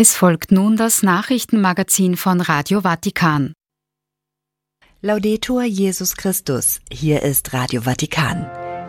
Es folgt nun das Nachrichtenmagazin von Radio Vatikan. Laudetur Jesus Christus, hier ist Radio Vatikan.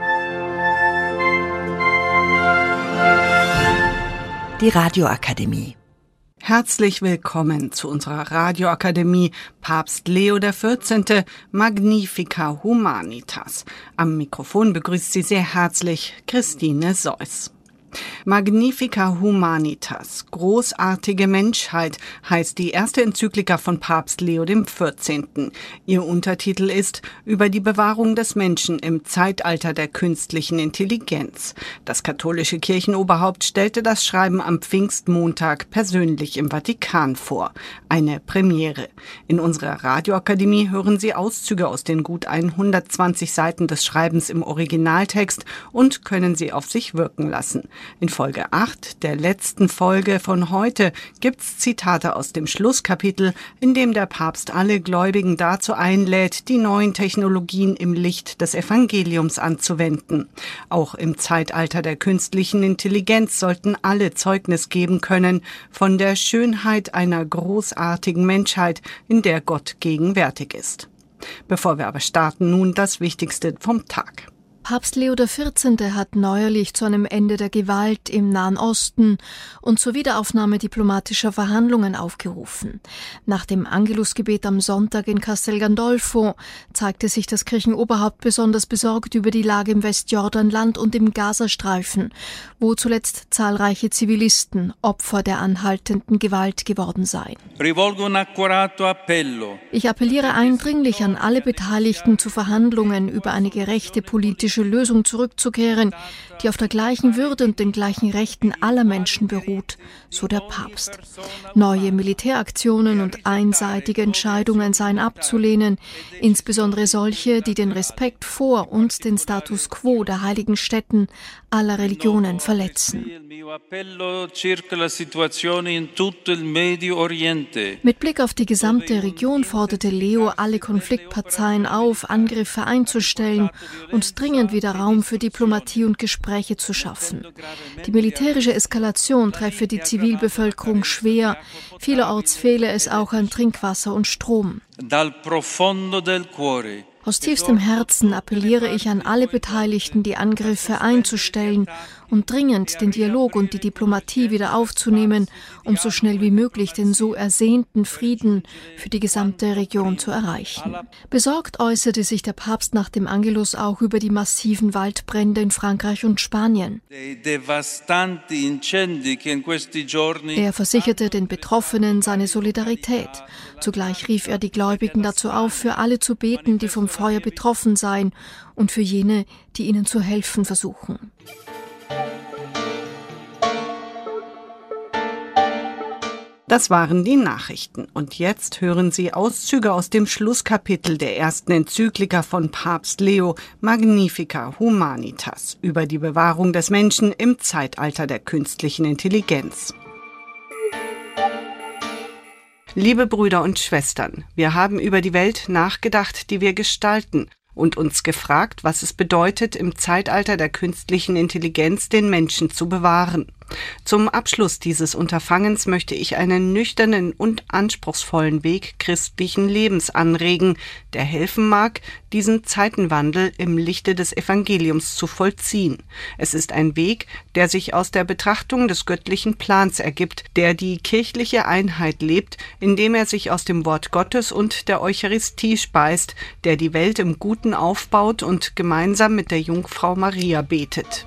Die Radioakademie. Herzlich willkommen zu unserer Radioakademie Papst Leo XIV. Magnifica Humanitas. Am Mikrofon begrüßt Sie sehr herzlich Christine Seuss. Magnifica Humanitas, großartige Menschheit, heißt die erste Enzyklika von Papst Leo XIV. Ihr Untertitel ist Über die Bewahrung des Menschen im Zeitalter der künstlichen Intelligenz. Das katholische Kirchenoberhaupt stellte das Schreiben am Pfingstmontag persönlich im Vatikan vor. Eine Premiere. In unserer Radioakademie hören Sie Auszüge aus den gut 120 Seiten des Schreibens im Originaltext und können sie auf sich wirken lassen. In Folge 8, der letzten Folge von heute, gibt's Zitate aus dem Schlusskapitel, in dem der Papst alle Gläubigen dazu einlädt, die neuen Technologien im Licht des Evangeliums anzuwenden. Auch im Zeitalter der künstlichen Intelligenz sollten alle Zeugnis geben können von der Schönheit einer großartigen Menschheit, in der Gott gegenwärtig ist. Bevor wir aber starten, nun das Wichtigste vom Tag. Papst Leo XIV. Hat neuerlich zu einem Ende der Gewalt im Nahen Osten und zur Wiederaufnahme diplomatischer Verhandlungen aufgerufen. Nach dem Angelusgebet am Sonntag in Castel Gandolfo zeigte sich das Kirchenoberhaupt besonders besorgt über die Lage im Westjordanland und im Gazastreifen, wo zuletzt zahlreiche Zivilisten Opfer der anhaltenden Gewalt geworden seien. Ich appelliere eindringlich an alle Beteiligten zu Verhandlungen über eine gerechte politische Lösung zurückzukehren, die auf der gleichen Würde und den gleichen Rechten aller Menschen beruht, so der Papst. Neue Militäraktionen und einseitige Entscheidungen seien abzulehnen, insbesondere solche, die den Respekt vor und den Status quo der heiligen Stätten aller Religionen verletzen. Mit Blick auf die gesamte Region forderte Leo alle Konfliktparteien auf, Angriffe einzustellen und dringend wieder Raum für Diplomatie und Gespräche zu schaffen. Die militärische Eskalation treffe die Zivilbevölkerung schwer, vielerorts fehle es auch an Trinkwasser und Strom. Aus tiefstem Herzen appelliere ich an alle Beteiligten, die Angriffe einzustellen und dringend den Dialog und die Diplomatie wieder aufzunehmen, um so schnell wie möglich den so ersehnten Frieden für die gesamte Region zu erreichen. Besorgt äußerte sich der Papst nach dem Angelus auch über die massiven Waldbrände in Frankreich und Spanien. Er versicherte den Betroffenen seine Solidarität. Zugleich rief er die Gläubigen dazu auf, für alle zu beten, die vom Feuer betroffen seien, und für jene, die ihnen zu helfen versuchen. Das waren die Nachrichten. Und jetzt hören Sie Auszüge aus dem Schlusskapitel der ersten Enzyklika von Papst Leo, Magnifica Humanitas, über die Bewahrung des Menschen im Zeitalter der künstlichen Intelligenz. Liebe Brüder und Schwestern, wir haben über die Welt nachgedacht, die wir gestalten, und uns gefragt, was es bedeutet, im Zeitalter der künstlichen Intelligenz den Menschen zu bewahren. Zum Abschluss dieses Unterfangens möchte ich einen nüchternen und anspruchsvollen Weg christlichen Lebens anregen, der helfen mag, diesen Zeitenwandel im Lichte des Evangeliums zu vollziehen. Es ist ein Weg, der sich aus der Betrachtung des göttlichen Plans ergibt, der die kirchliche Einheit lebt, indem er sich aus dem Wort Gottes und der Eucharistie speist, der die Welt im Guten aufbaut und gemeinsam mit der Jungfrau Maria betet.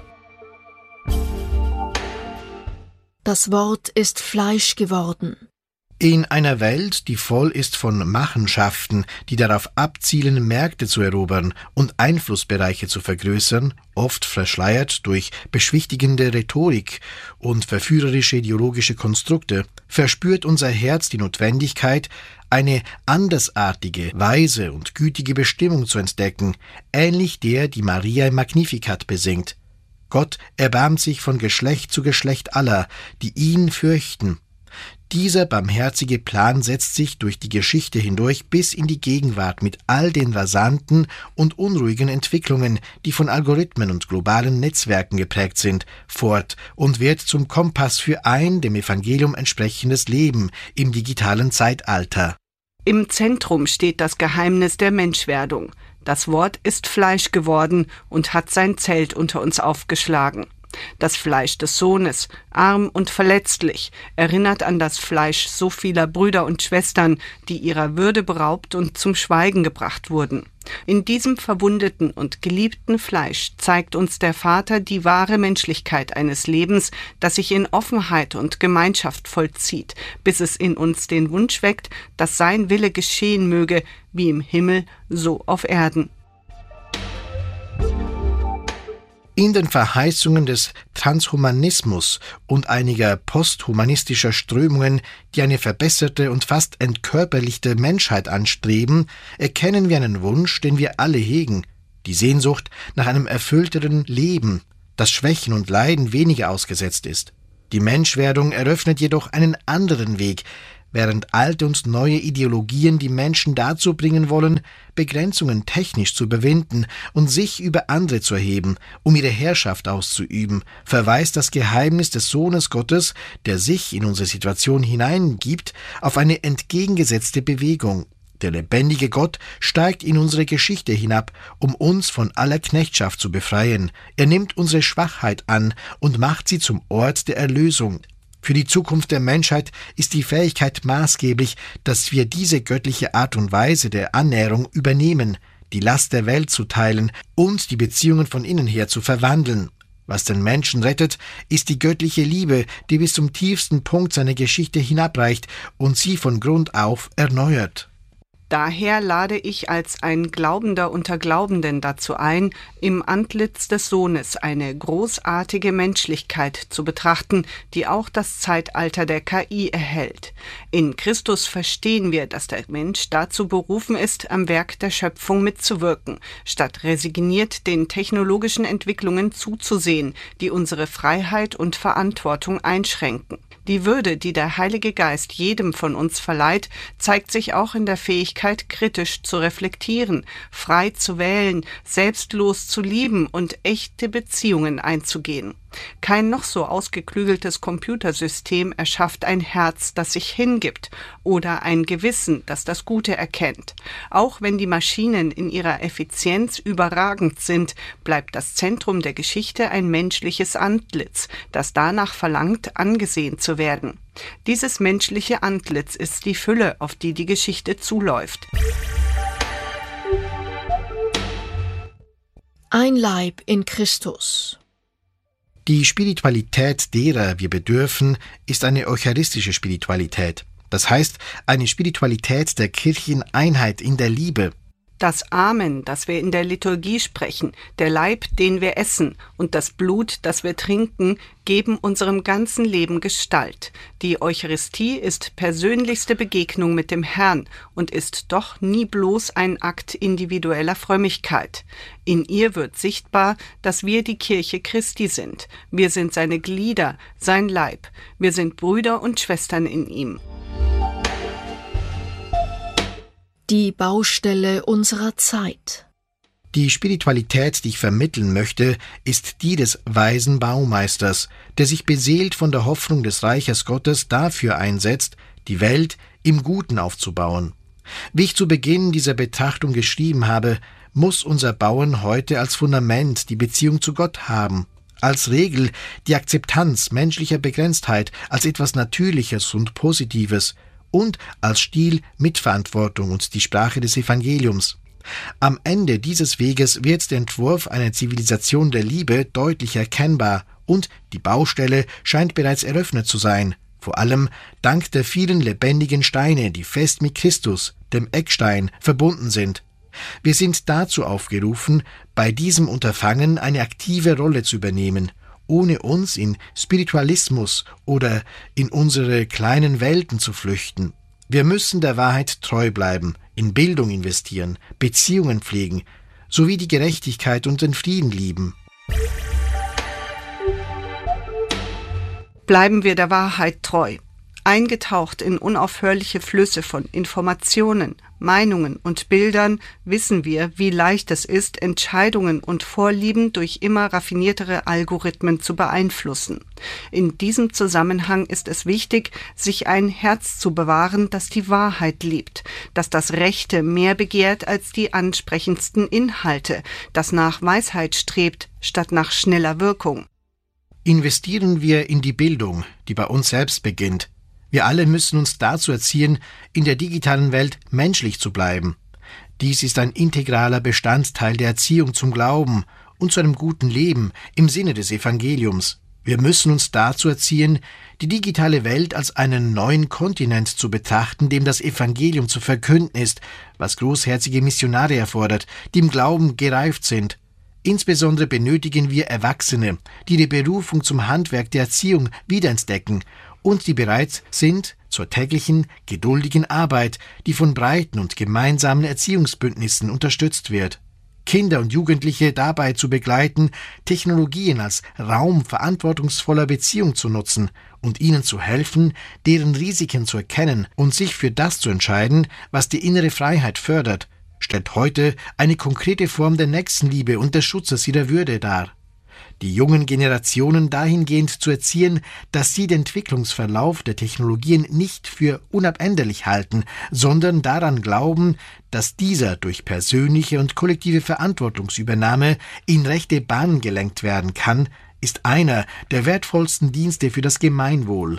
Das Wort ist Fleisch geworden. In einer Welt, die voll ist von Machenschaften, die darauf abzielen, Märkte zu erobern und Einflussbereiche zu vergrößern, oft verschleiert durch beschwichtigende Rhetorik und verführerische ideologische Konstrukte, verspürt unser Herz die Notwendigkeit, eine andersartige, weise und gütige Bestimmung zu entdecken, ähnlich der, die Maria im Magnificat besingt. Gott erbarmt sich von Geschlecht zu Geschlecht aller, die ihn fürchten. Dieser barmherzige Plan setzt sich durch die Geschichte hindurch bis in die Gegenwart mit all den rasanten und unruhigen Entwicklungen, die von Algorithmen und globalen Netzwerken geprägt sind, fort und wird zum Kompass für ein dem Evangelium entsprechendes Leben im digitalen Zeitalter. Im Zentrum steht das Geheimnis der Menschwerdung. Das Wort ist Fleisch geworden und hat sein Zelt unter uns aufgeschlagen. Das Fleisch des Sohnes, arm und verletzlich, erinnert an das Fleisch so vieler Brüder und Schwestern, die ihrer Würde beraubt und zum Schweigen gebracht wurden. In diesem verwundeten und geliebten Fleisch zeigt uns der Vater die wahre Menschlichkeit eines Lebens, das sich in Offenheit und Gemeinschaft vollzieht, bis es in uns den Wunsch weckt, dass sein Wille geschehen möge, wie im Himmel, so auf Erden. In den Verheißungen des Transhumanismus und einiger posthumanistischer Strömungen, die eine verbesserte und fast entkörperlichte Menschheit anstreben, erkennen wir einen Wunsch, den wir alle hegen, die Sehnsucht nach einem erfüllteren Leben, das Schwächen und Leiden weniger ausgesetzt ist. Die Menschwerdung eröffnet jedoch einen anderen Weg, während alte und neue Ideologien die Menschen dazu bringen wollen, Begrenzungen technisch zu überwinden und sich über andere zu erheben, um ihre Herrschaft auszuüben, verweist das Geheimnis des Sohnes Gottes, der sich in unsere Situation hineingibt, auf eine entgegengesetzte Bewegung. Der lebendige Gott steigt in unsere Geschichte hinab, um uns von aller Knechtschaft zu befreien. Er nimmt unsere Schwachheit an und macht sie zum Ort der Erlösung. Für die Zukunft der Menschheit ist die Fähigkeit maßgeblich, dass wir diese göttliche Art und Weise der Annäherung übernehmen, die Last der Welt zu teilen und die Beziehungen von innen her zu verwandeln. Was den Menschen rettet, ist die göttliche Liebe, die bis zum tiefsten Punkt seiner Geschichte hinabreicht und sie von Grund auf erneuert. Daher lade ich als ein Glaubender unter Glaubenden dazu ein, im Antlitz des Sohnes eine großartige Menschlichkeit zu betrachten, die auch das Zeitalter der KI erhält. In Christus verstehen wir, dass der Mensch dazu berufen ist, am Werk der Schöpfung mitzuwirken, statt resigniert den technologischen Entwicklungen zuzusehen, die unsere Freiheit und Verantwortung einschränken. Die Würde, die der Heilige Geist jedem von uns verleiht, zeigt sich auch in der Fähigkeit, kritisch zu reflektieren, frei zu wählen, selbstlos zu lieben und echte Beziehungen einzugehen. Kein noch so ausgeklügeltes Computersystem erschafft ein Herz, das sich hingibt, oder ein Gewissen, das das Gute erkennt. Auch wenn die Maschinen in ihrer Effizienz überragend sind, bleibt das Zentrum der Geschichte ein menschliches Antlitz, das danach verlangt, angesehen zu werden. Dieses menschliche Antlitz ist die Fülle, auf die die Geschichte zuläuft. Ein Leib in Christus. Die Spiritualität, derer wir bedürfen, ist eine eucharistische Spiritualität. Das heißt, eine Spiritualität der Kircheneinheit in der Liebe. Das Amen, das wir in der Liturgie sprechen, der Leib, den wir essen, und das Blut, das wir trinken, geben unserem ganzen Leben Gestalt. Die Eucharistie ist persönlichste Begegnung mit dem Herrn und ist doch nie bloß ein Akt individueller Frömmigkeit. In ihr wird sichtbar, dass wir die Kirche Christi sind. Wir sind seine Glieder, sein Leib. Wir sind Brüder und Schwestern in ihm. Die Baustelle unserer Zeit. Die Spiritualität, die ich vermitteln möchte, ist die des weisen Baumeisters, der sich beseelt von der Hoffnung des Reiches Gottes dafür einsetzt, die Welt im Guten aufzubauen. Wie ich zu Beginn dieser Betrachtung geschrieben habe, muss unser Bauen heute als Fundament die Beziehung zu Gott haben, als Regel die Akzeptanz menschlicher Begrenztheit als etwas Natürliches und Positives, und als Stil Mitverantwortung und die Sprache des Evangeliums. Am Ende dieses Weges wird der Entwurf einer Zivilisation der Liebe deutlich erkennbar und die Baustelle scheint bereits eröffnet zu sein, vor allem dank der vielen lebendigen Steine, die fest mit Christus, dem Eckstein, verbunden sind. Wir sind dazu aufgerufen, bei diesem Unterfangen eine aktive Rolle zu übernehmen, ohne uns in Spiritualismus oder in unsere kleinen Welten zu flüchten. Wir müssen der Wahrheit treu bleiben, in Bildung investieren, Beziehungen pflegen, sowie die Gerechtigkeit und den Frieden lieben. Bleiben wir der Wahrheit treu. Eingetaucht in unaufhörliche Flüsse von Informationen, Meinungen und Bildern wissen wir, wie leicht es ist, Entscheidungen und Vorlieben durch immer raffiniertere Algorithmen zu beeinflussen. In diesem Zusammenhang ist es wichtig, sich ein Herz zu bewahren, das die Wahrheit liebt, das das Rechte mehr begehrt als die ansprechendsten Inhalte, das nach Weisheit strebt, statt nach schneller Wirkung. Investieren wir in die Bildung, die bei uns selbst beginnt. Wir alle müssen uns dazu erziehen, in der digitalen Welt menschlich zu bleiben. Dies ist ein integraler Bestandteil der Erziehung zum Glauben und zu einem guten Leben im Sinne des Evangeliums. Wir müssen uns dazu erziehen, die digitale Welt als einen neuen Kontinent zu betrachten, dem das Evangelium zu verkünden ist, was großherzige Missionare erfordert, die im Glauben gereift sind. Insbesondere benötigen wir Erwachsene, die die Berufung zum Handwerk der Erziehung wiederentdecken und die bereit sind zur täglichen, geduldigen Arbeit, die von breiten und gemeinsamen Erziehungsbündnissen unterstützt wird. Kinder und Jugendliche dabei zu begleiten, Technologien als Raum verantwortungsvoller Beziehung zu nutzen und ihnen zu helfen, deren Risiken zu erkennen und sich für das zu entscheiden, was die innere Freiheit fördert, stellt heute eine konkrete Form der Nächstenliebe und des Schutzes ihrer Würde dar. Die jungen Generationen dahingehend zu erziehen, dass sie den Entwicklungsverlauf der Technologien nicht für unabänderlich halten, sondern daran glauben, dass dieser durch persönliche und kollektive Verantwortungsübernahme in rechte Bahnen gelenkt werden kann, ist einer der wertvollsten Dienste für das Gemeinwohl.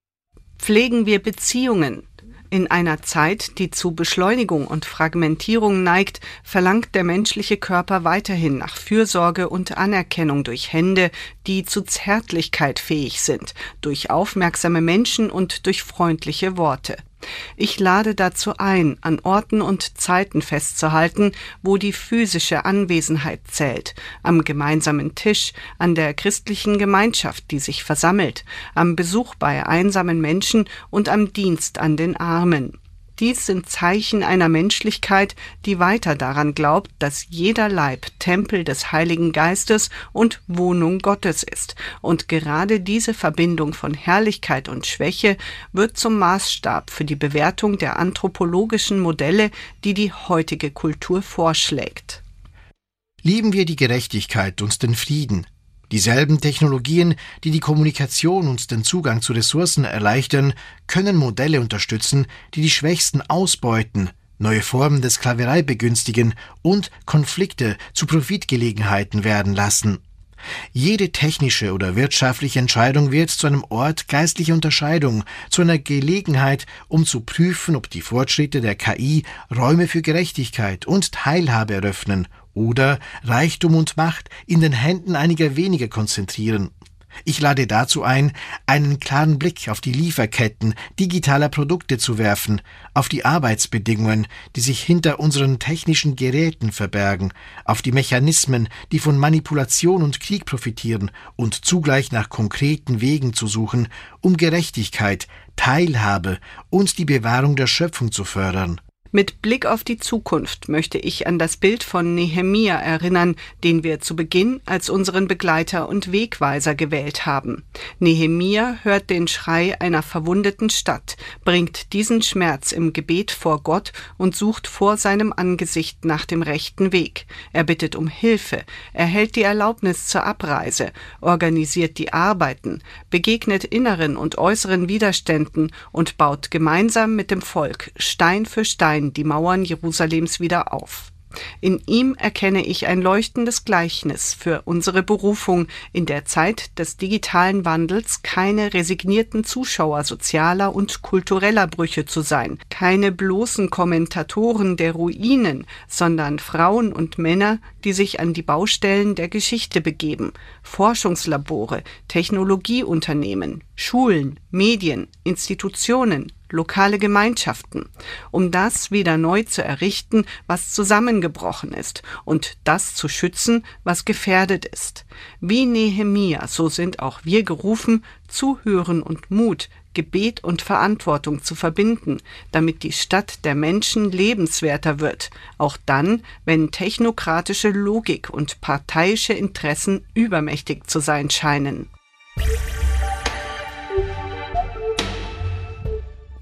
Pflegen wir Beziehungen. In einer Zeit, die zu Beschleunigung und Fragmentierung neigt, verlangt der menschliche Körper weiterhin nach Fürsorge und Anerkennung durch Hände, die zu Zärtlichkeit fähig sind, durch aufmerksame Menschen und durch freundliche Worte. Ich lade dazu ein, an Orten und Zeiten festzuhalten, wo die physische Anwesenheit zählt, am gemeinsamen Tisch, an der christlichen Gemeinschaft, die sich versammelt, am Besuch bei einsamen Menschen und am Dienst an den Armen. Dies sind Zeichen einer Menschlichkeit, die weiter daran glaubt, dass jeder Leib Tempel des Heiligen Geistes und Wohnung Gottes ist. Und gerade diese Verbindung von Herrlichkeit und Schwäche wird zum Maßstab für die Bewertung der anthropologischen Modelle, die die heutige Kultur vorschlägt. Lieben wir die Gerechtigkeit und den Frieden. Dieselben Technologien, die die Kommunikation und den Zugang zu Ressourcen erleichtern, können Modelle unterstützen, die die Schwächsten ausbeuten, neue Formen der Sklaverei begünstigen und Konflikte zu Profitgelegenheiten werden lassen. Jede technische oder wirtschaftliche Entscheidung wird zu einem Ort geistlicher Unterscheidung, zu einer Gelegenheit, um zu prüfen, ob die Fortschritte der KI Räume für Gerechtigkeit und Teilhabe eröffnen oder Reichtum und Macht in den Händen einiger weniger konzentrieren. Ich lade dazu ein, einen klaren Blick auf die Lieferketten digitaler Produkte zu werfen, auf die Arbeitsbedingungen, die sich hinter unseren technischen Geräten verbergen, auf die Mechanismen, die von Manipulation und Krieg profitieren und zugleich nach konkreten Wegen zu suchen, um Gerechtigkeit, Teilhabe und die Bewahrung der Schöpfung zu fördern. Mit Blick auf die Zukunft möchte ich an das Bild von Nehemia erinnern, den wir zu Beginn als unseren Begleiter und Wegweiser gewählt haben. Nehemia hört den Schrei einer verwundeten Stadt, bringt diesen Schmerz im Gebet vor Gott und sucht vor seinem Angesicht nach dem rechten Weg. Er bittet um Hilfe, erhält die Erlaubnis zur Abreise, organisiert die Arbeiten, begegnet inneren und äußeren Widerständen und baut gemeinsam mit dem Volk Stein für Stein die Mauern Jerusalems wieder auf. In ihm erkenne ich ein leuchtendes Gleichnis für unsere Berufung, in der Zeit des digitalen Wandels keine resignierten Zuschauer sozialer und kultureller Brüche zu sein, keine bloßen Kommentatoren der Ruinen, sondern Frauen und Männer, die sich an die Baustellen der Geschichte begeben, Forschungslabore, Technologieunternehmen, Schulen, Medien, Institutionen, lokale Gemeinschaften, um das wieder neu zu errichten, was zusammengebrochen ist, und das zu schützen, was gefährdet ist. Wie Nehemia, so sind auch wir gerufen, Zuhören und Mut, Gebet und Verantwortung zu verbinden, damit die Stadt der Menschen lebenswerter wird, auch dann, wenn technokratische Logik und parteiische Interessen übermächtig zu sein scheinen.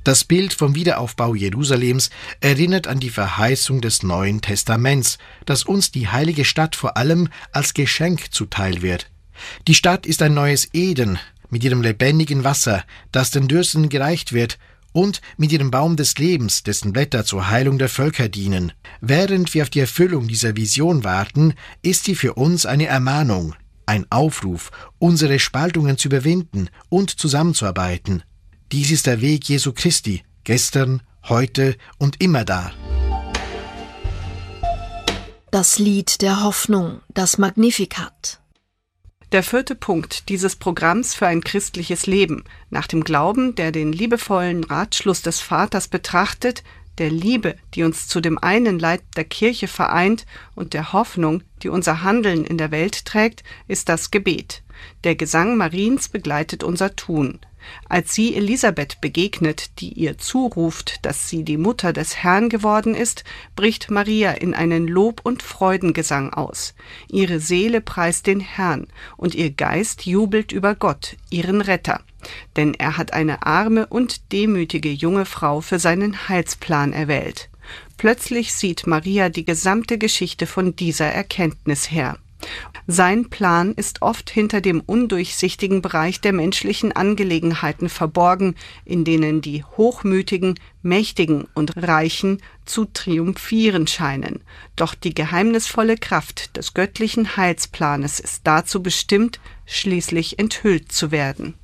Das Bild vom Wiederaufbau Jerusalems erinnert an die Verheißung des Neuen Testaments, dass uns die heilige Stadt vor allem als Geschenk zuteil wird. Die Stadt ist ein neues Eden mit ihrem lebendigen Wasser, das den Dürsten gereicht wird, und mit ihrem Baum des Lebens, dessen Blätter zur Heilung der Völker dienen. Während wir auf die Erfüllung dieser Vision warten, ist sie für uns eine Ermahnung, ein Aufruf, unsere Spaltungen zu überwinden und zusammenzuarbeiten. Dies ist der Weg Jesu Christi, gestern, heute und immer da. Das Lied der Hoffnung, das Magnificat. Der 4. Punkt dieses Programms für ein christliches Leben, nach dem Glauben, der den liebevollen Ratschluss des Vaters betrachtet, der Liebe, die uns zu dem einen Leib der Kirche vereint, und der Hoffnung, die unser Handeln in der Welt trägt, ist das Gebet. Der Gesang Mariens begleitet unser Tun. Als sie Elisabeth begegnet, die ihr zuruft, dass sie die Mutter des Herrn geworden ist, bricht Maria in einen Lob- und Freudengesang aus. Ihre Seele preist den Herrn, und ihr Geist jubelt über Gott, ihren Retter. Denn er hat eine arme und demütige junge Frau für seinen Heilsplan erwählt. Plötzlich sieht Maria die gesamte Geschichte von dieser Erkenntnis her. Sein Plan ist oft hinter dem undurchsichtigen Bereich der menschlichen Angelegenheiten verborgen, in denen die Hochmütigen, Mächtigen und Reichen zu triumphieren scheinen. Doch die geheimnisvolle Kraft des göttlichen Heilsplanes ist dazu bestimmt, schließlich enthüllt zu werden.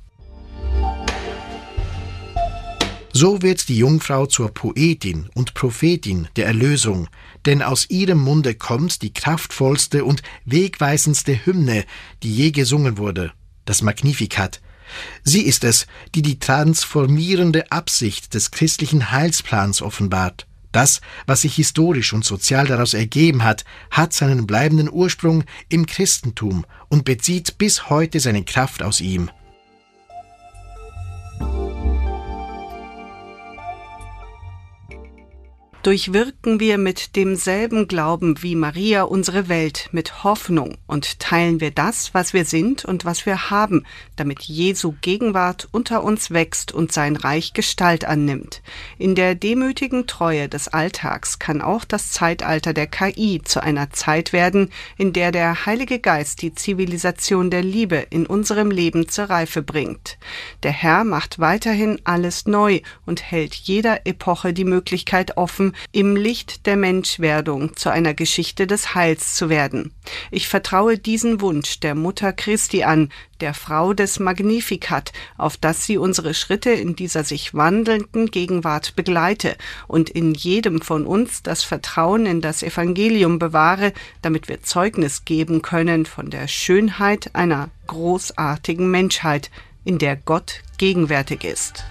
So wird die Jungfrau zur Poetin und Prophetin der Erlösung, denn aus ihrem Munde kommt die kraftvollste und wegweisendste Hymne, die je gesungen wurde, das Magnificat. Sie ist es, die die transformierende Absicht des christlichen Heilsplans offenbart. Das, was sich historisch und sozial daraus ergeben hat, hat seinen bleibenden Ursprung im Christentum und bezieht bis heute seine Kraft aus ihm. Durchwirken wir mit demselben Glauben wie Maria unsere Welt mit Hoffnung und teilen wir das, was wir sind und was wir haben, damit Jesu Gegenwart unter uns wächst und sein Reich Gestalt annimmt. In der demütigen Treue des Alltags kann auch das Zeitalter der KI zu einer Zeit werden, in der der Heilige Geist die Zivilisation der Liebe in unserem Leben zur Reife bringt. Der Herr macht weiterhin alles neu und hält jeder Epoche die Möglichkeit offen, im Licht der Menschwerdung zu einer Geschichte des Heils zu werden. Ich vertraue diesen Wunsch der Mutter Christi an, der Frau des Magnificat, auf dass sie unsere Schritte in dieser sich wandelnden Gegenwart begleite und in jedem von uns das Vertrauen in das Evangelium bewahre, damit wir Zeugnis geben können von der Schönheit einer großartigen Menschheit, in der Gott gegenwärtig ist.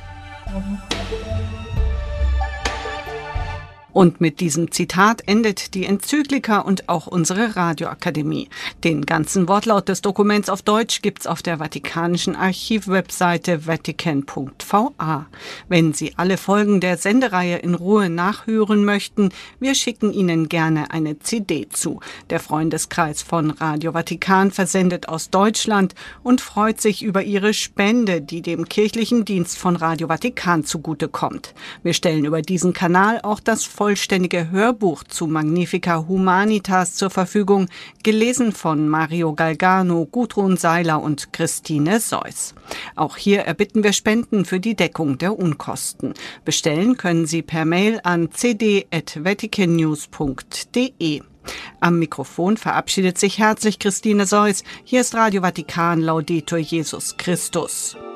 Und mit diesem Zitat endet die Enzyklika und auch unsere Radioakademie. Den ganzen Wortlaut des Dokuments auf Deutsch gibt's auf der Vatikanischen Archivwebseite vatican.va. Wenn Sie alle Folgen der Sendereihe in Ruhe nachhören möchten, wir schicken Ihnen gerne eine CD zu. Der Freundeskreis von Radio Vatikan versendet aus Deutschland und freut sich über Ihre Spende, die dem kirchlichen Dienst von Radio Vatikan zugutekommt. Wir stellen über diesen Kanal auch das vollständige Hörbuch zu Magnifica Humanitas zur Verfügung, gelesen von Mario Galgano, Gudrun Seiler und Christine Seuss. Auch hier erbitten wir Spenden für die Deckung der Unkosten. Bestellen können Sie per Mail an cd@vaticannews.de. Am Mikrofon verabschiedet sich herzlich Christine Seuss. Hier ist Radio Vatikan, Laudetur Jesus Christus.